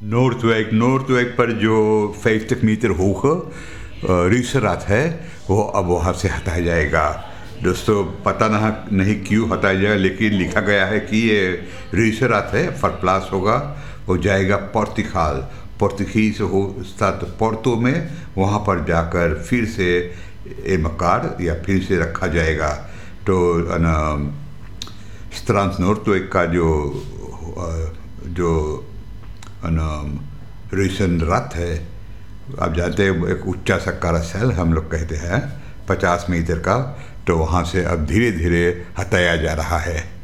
Noordwijk पर जो 50 meter hoge Riesenrad है वो अब वहाँ से हटाया जाएगा। दोस्तों पता नहीं क्यों हटाया जाएगा, लेकिन लिखा गया है कि ये Riesenrad है, फर्प्लास होगा, वो जाएगा पोर्तुगीज हो स्टार्ट पोर्तो में, वहाँ पर जाकर फिर से मकार या फिर से रखा जाएगा। तो स्ट्रांस नोर्डवेक का जो रीसन रथ है, आप जानते हैं एक ऊंचा सा कैरोसेल हम लोग कहते हैं 50 मीटर का, तो वहाँ से अब धीरे धीरे हटाया जा रहा है।